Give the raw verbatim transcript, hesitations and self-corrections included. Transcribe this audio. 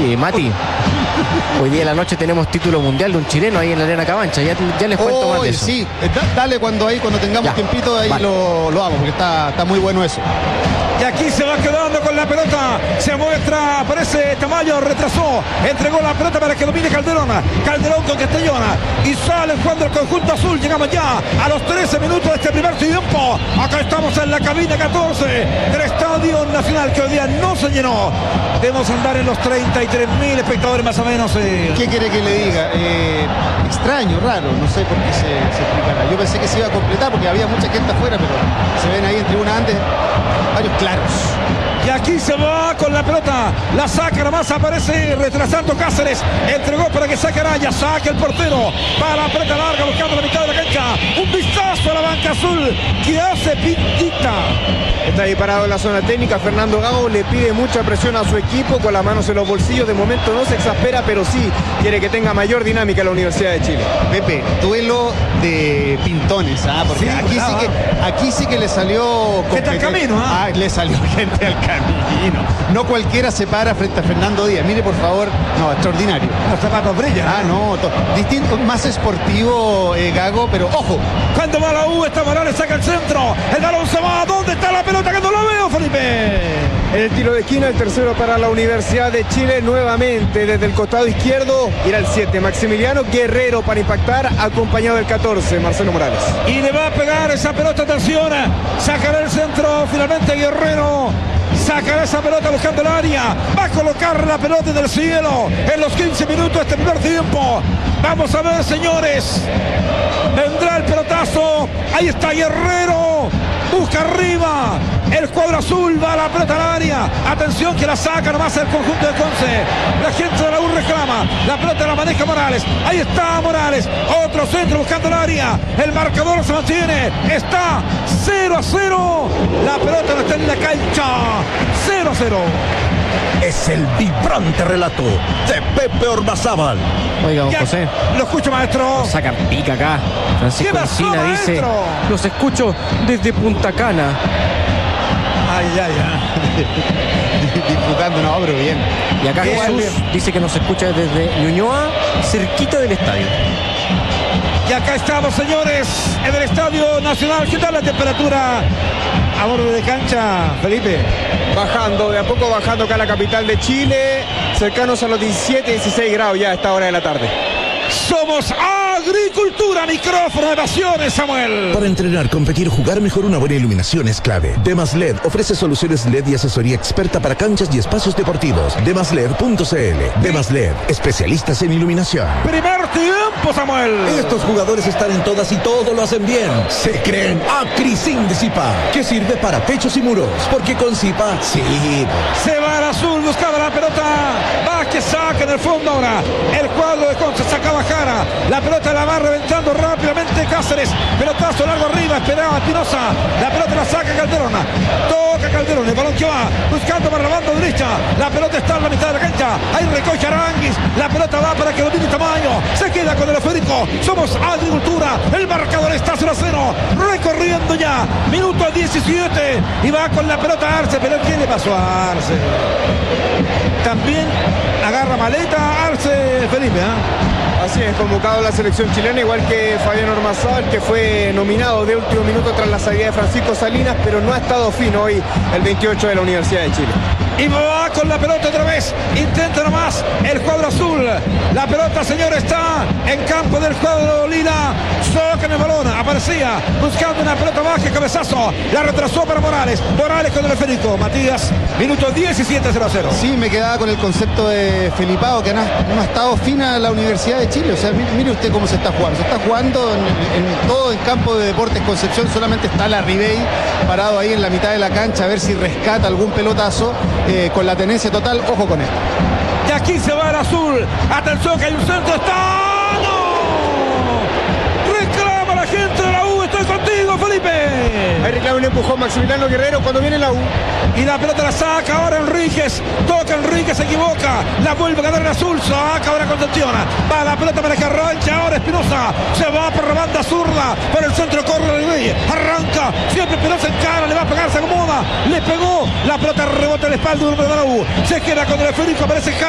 Oye, Mati, hoy día de la noche tenemos título mundial de un chileno ahí en la Arena Cabancha. Ya, ya les cuento oh, más de eso. Sí, dale cuando ahí, cuando tengamos ya. tiempito, ahí vale. lo, lo hago, porque está, está muy bueno eso. Y aquí se va quedando con la pelota. Se muestra, aparece Tamayo, retrasó. Entregó la pelota para que domine Calderón. Calderón con Castellona. Y sale jugando el conjunto azul. Llegamos ya a los trece minutos de este primer tiempo. Acá estamos en la cabina catorce del Estadio Nacional, que hoy día no se llenó. Debemos andar en los treinta y tres mil espectadores más o menos. Eh. ¿Qué quiere que le diga? Eh, extraño, raro. No sé por qué se, se explicará. Yo pensé que se iba a completar porque había mucha gente afuera, pero se ven ahí en tribuna antes varios claros. Y aquí se va con la pelota. La saca nomás, aparece retrasando Cáceres. Entregó para que saque Araya. Saca el portero. Para la pelota larga buscando la mitad de la cancha. Un vistazo a la banca azul que hace Pintita. Está ahí parado en la zona técnica. Fernando Gago le pide mucha presión a su equipo con las manos en los bolsillos. De momento no se exaspera, pero sí quiere que tenga mayor dinámica la Universidad de Chile. Pepe, duelo de pintones, ¿ah? Porque sí, aquí, sí que, aquí sí que le salió... Gente al camino, ¿ah? Ah, le salió gente al camino. No cualquiera se para frente a Fernando Díaz. Mire, por favor. No, extraordinario. Los zapatos brillan. Ah, no. To, distinto, más esportivo, eh, Gago, pero ojo. Cuando va la U, esta Morales saca el centro. El balón se va. ¿Dónde está la pelota? Que no lo veo, Felipe. En el tiro de esquina, el tercero para la Universidad de Chile. Nuevamente desde el costado izquierdo. Irá el siete. Maximiliano Guerrero para impactar, acompañado del catorce, Marcelo Morales. Y le va a pegar esa pelota, atención. Sacará el centro. Finalmente Guerrero. Sacará esa pelota buscando el área. Va a colocar la pelota en el cielo en los quince minutos de este primer tiempo. Vamos a ver, señores. Vendrá el pelotazo. Ahí está Guerrero. Busca arriba. El cuadro azul va a la pelota al área. Atención que la saca nomás el conjunto de Conce. La gente de la U reclama. La pelota la maneja Morales. Ahí está Morales. Otro centro buscando el área. El marcador se mantiene. Está cero a cero. La pelota no está en la cancha. cero a cero. Es el vibrante relato de Pepe Ormazábal. Oiga, don José. Lo escucho, maestro. Nos sacan pica acá. Francisco Encina dice: los escucho desde Punta Cana. Ay, ay, ay. Disfrutando, no, pero bien. Y acá bien, Jesús bien. dice que nos escucha desde Ñuñoa, cerquita del estadio. Y acá estamos, señores, en el Estadio Nacional. ¿Qué tal la temperatura a borde de cancha, Felipe? Bajando, de a poco bajando acá a la capital de Chile. Cercanos a los diecisiete, dieciséis grados ya a esta hora de la tarde. Somos Agricultura, micrófono de pasiones, Samuel. Para entrenar, competir, jugar mejor, una buena iluminación es clave. Demas L E D ofrece soluciones L E D y asesoría experta para canchas y espacios deportivos. demas led punto c l. Demas L E D, especialistas en iluminación. Primer tiempo, Samuel. Estos jugadores están en todas y todo lo hacen bien. Se creen Acrisin de Zipa, que sirve para techos y muros. Porque con Zipa, sí. Se va al azul, buscaba la pelota. Vázquez saca en el fondo ahora. El cuadro de Conce sacaba Jara. La pelota la va reventando rápidamente Cáceres. Pelotazo largo arriba, esperaba Espinosa. La pelota la saca Calderón. Toca Calderón, el balón que va buscando para la banda derecha. La pelota está en la mitad de la cancha. Ahí recoge Aranguis. La pelota va para que domine Tamayo. Se queda con el esférico. Somos Agricultura. El marcador está cero a cero. Recorriendo ya. Minuto diecisiete. Y va con la pelota Arce. Pero ¿qué le pasó a Arce? También agarra maleta Arce, Felipe, ¿eh? Así es, convocado a la selección chilena, igual que Fabián Ormazábal, que fue nominado de último minuto tras la salida de Francisco Salinas, pero no ha estado fino hoy el veintiocho de la Universidad de Chile. Y va con la pelota otra vez. Intenta nomás el cuadro azul. La pelota, señor, está en campo del cuadro lila. Soca en el balón. Aparecía buscando una pelota baja, cabezazo. La retrasó para Morales. Morales con el esférico. Matías, minuto diecisiete, cero a cero. Sí, me quedaba con el concepto de Felipao, que no ha, no ha estado fina la Universidad de Chile. O sea, mire, mire usted cómo se está jugando. Se está jugando en, en todo el campo de Deportes Concepción. Solamente está la Ribey parado ahí en la mitad de la cancha a ver si rescata algún pelotazo. Eh, con la tenencia total, ojo con esto. Y aquí se va el azul. Atención que hay un centro. ¡Está! ¡No! Reclama la gente de la U. Estoy contigo, Felipe. Ahí reclama un empujón Maximiliano Guerrero cuando viene la U. Y la pelota la saca ahora Enríquez. Toca Enríquez, se equivoca. La vuelve a ganar el azul. Saca ahora Concepción. Va la pelota para que arranque ahora Espinosa. Se va por la banda zurda. Por el centro corre el Rey. Arranca. Siempre Espinosa en cara. Le va a pegar, se acomoda. Le pegó. La pelota rebota en la espalda de la U. Se queda con el esférico. Aparece